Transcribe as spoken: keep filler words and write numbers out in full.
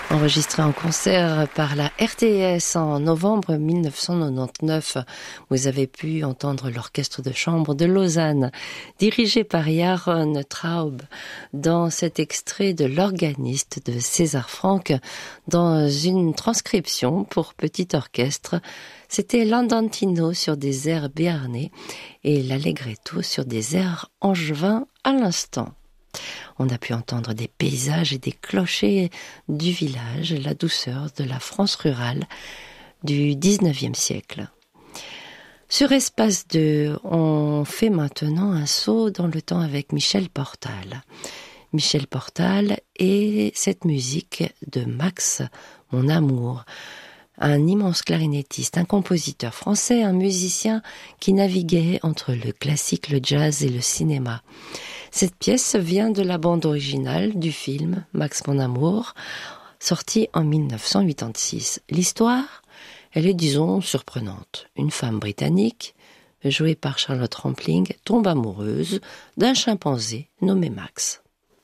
Enregistré en concert par la R T S en novembre mille neuf cent quatre-vingt-dix-neuf, vous avez pu entendre l'orchestre de chambre de Lausanne, dirigé par Jaron Traub, dans cet extrait de l'organiste de César Franck, dans une transcription pour petit orchestre. C'était l'andantino sur des airs béarnais et l'allegretto sur des airs angevins à l'instant. On a pu entendre des paysages et des clochers du village, la douceur de la France rurale du dix-neuvième siècle. Sur Espace deux, on fait maintenant un saut dans le temps avec Michel Portal. Michel Portal et cette musique de Max, mon amour, un immense clarinettiste, un compositeur français, un musicien qui naviguait entre le classique, le jazz et le cinéma. Cette pièce vient de la bande originale du film Max mon amour, sorti en mille neuf cent quatre-vingt-six. L'histoire, elle est, disons, surprenante. Une femme britannique, jouée par Charlotte Rampling, tombe amoureuse d'un chimpanzé nommé Max.